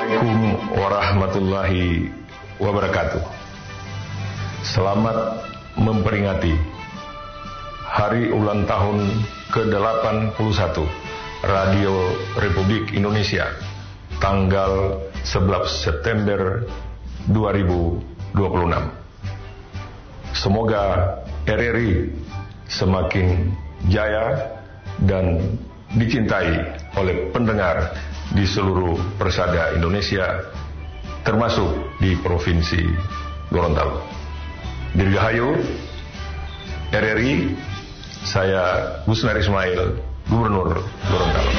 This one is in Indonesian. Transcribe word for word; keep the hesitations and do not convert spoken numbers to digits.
Assalamualaikum warahmatullahi wabarakatuh. Selamat memperingati Hari Ulang Tahun ke delapan puluh satu Radio Republik Indonesia, tanggal sebelas September dua ribu dua puluh enam. Semoga R R I semakin jaya dan dicintai oleh pendengar di seluruh persada Indonesia, termasuk di Provinsi Gorontalo. Dirgahayu R R I, saya Gusnar Ismail, Gubernur Gorontalo.